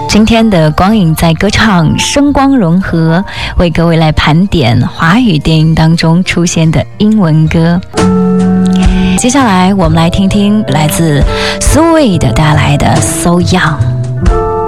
今天的光影在歌唱声光融合，为各位来盘点华语电影当中出现的英文歌。接下来我们来听听来自苏芮的带来的 So Young。